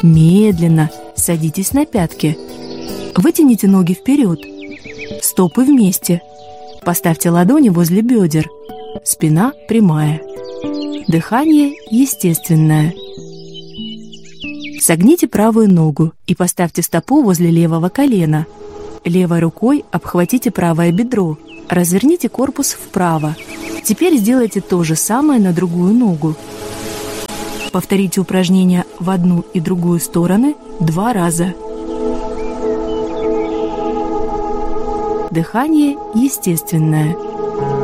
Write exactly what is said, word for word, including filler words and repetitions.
Медленно садитесь на пятки. Вытяните ноги вперед. Стопы вместе. Поставьте ладони возле бедер. Спина прямая. Дыхание естественное. Согните правую ногу и поставьте стопу возле левого колена. Левой рукой обхватите правое бедро. Разверните корпус вправо. Теперь сделайте то же самое на другую ногу. Повторите упражнение в одну и другую стороны два раза. Дыхание естественное.